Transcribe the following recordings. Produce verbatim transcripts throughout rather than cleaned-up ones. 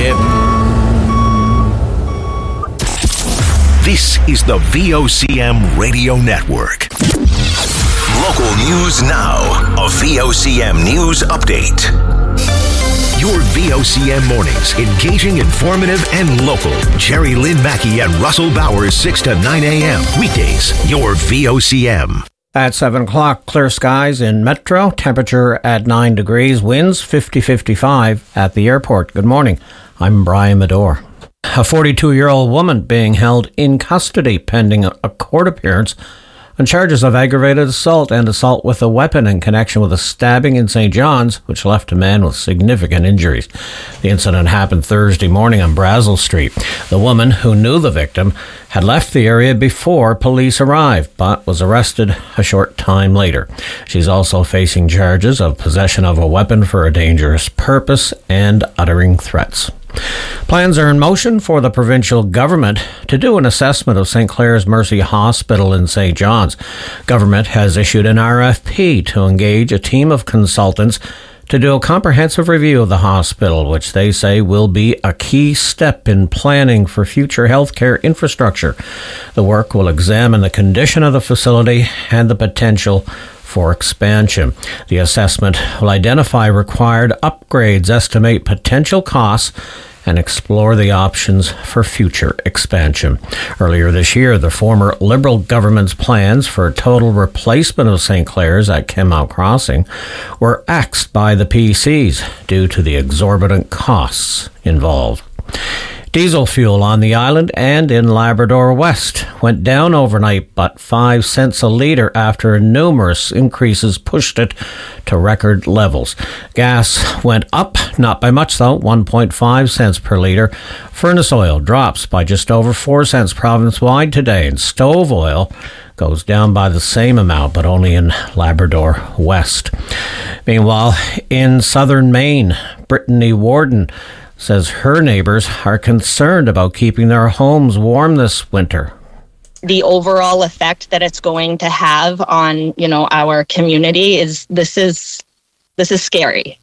forgiven. This is the V O C M Radio Network. Local news now. A V O C M News Update. Your V O C M mornings, engaging, informative, and local. Jerry Lynn Mackey and Russell Bowers, six to nine a.m. Weekdays, your V O C M. At seven o'clock, clear skies in Metro, temperature at nine degrees, winds fifty to fifty-five at the airport. Good morning, I'm Brian Medore. A forty-two-year-old woman being held in custody pending a court appearance on charges of aggravated assault and assault with a weapon in connection with a stabbing in Saint John's, which left a man with significant injuries. The incident happened Thursday morning on Brazel Street. The woman, who knew the victim, had left the area before police arrived, but was arrested a short time later. She's also facing charges of possession of a weapon for a dangerous purpose and uttering threats. Plans are in motion for the provincial government to do an assessment of Saint Clair's Mercy Hospital in Saint John's. Government has issued an R F P to engage a team of consultants to do a comprehensive review of the hospital, which they say will be a key step in planning for future healthcare infrastructure. The work will examine the condition of the facility and the potential for expansion. The assessment will identify required upgrades, estimate potential costs, and explore the options for future expansion. Earlier this year, the former Liberal government's plans for a total replacement of Saint Clair's at Kenmount Crossing were axed by the P Cs due to the exorbitant costs involved. Diesel fuel on the island and in Labrador West went down overnight, but five cents a litre after numerous increases pushed it to record levels. Gas went up, not by much though, one point five cents per litre. Furnace oil drops by just over four cents province-wide today, and stove oil goes down by the same amount, but only in Labrador West. Meanwhile, in southern Maine, Brittany Warden says her neighbours are concerned about keeping their homes warm this winter. The overall effect that it's going to have on, you know, our community is this is this is scary.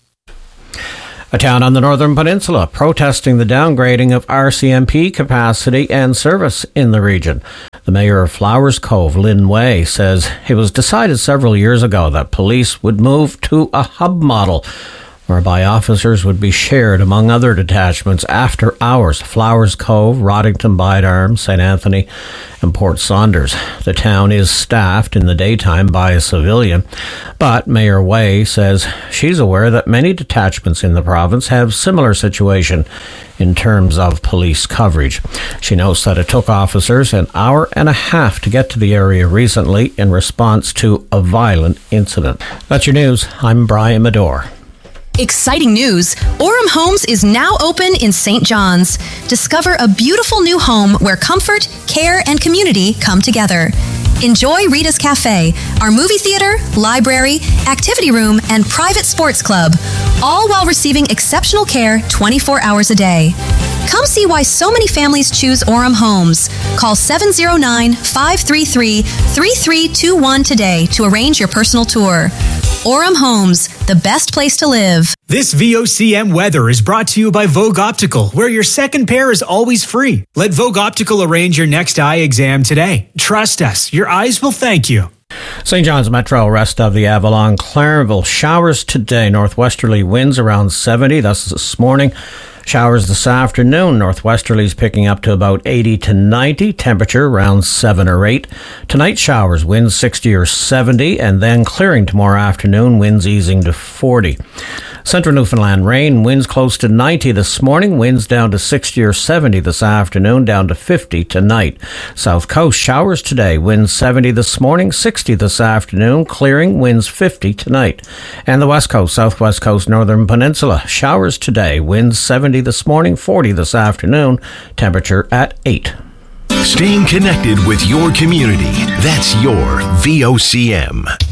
A town on the Northern Peninsula protesting the downgrading of R C M P capacity and service in the region. The mayor of Flowers Cove, Lynn Way, says it was decided several years ago that police would move to a hub model, whereby officers would be shared among other detachments after hours. Flowers Cove, Roddington, Bide Saint Anthony, and Port Saunders. The town is staffed in the daytime by a civilian, but Mayor Way says she's aware that many detachments in the province have similar situation in terms of police coverage. She notes that it took officers an hour and a half to get to the area recently in response to a violent incident. That's your news. I'm Brian Medore. Exciting news! Orem Homes is now open in Saint John's. Discover a beautiful new home where comfort, care, and community come together. Enjoy Rita's Cafe, our movie theater, library, activity room, and private sports club, all while receiving exceptional care twenty-four hours a day. Come see why so many families choose Orem Homes. Call seven oh nine, five three three, three three two one today to arrange your personal tour. Orem Homes, the best place to live. This V O C M weather is brought to you by Vogue Optical, where your second pair is always free. Let Vogue Optical arrange your next eye exam today. Trust us, your eyes will thank you. Saint John's Metro, rest of the Avalon, Clarenville. Showers today, northwesterly winds around seventy, that's this morning. Showers this afternoon, northwesterlies picking up to about eighty to ninety, temperature around seven or eight. Tonight, showers, winds sixty or seventy, and then clearing tomorrow afternoon, winds easing to forty. Central Newfoundland, rain, winds close to ninety this morning, winds down to sixty or seventy this afternoon, down to fifty tonight. South Coast, showers today, winds seventy this morning, sixty this afternoon, clearing, winds fifty tonight. And the West Coast, Southwest Coast, Northern Peninsula, showers today, winds seventy this morning, forty this afternoon, temperature at eight. Staying connected with your community, that's your V O C M.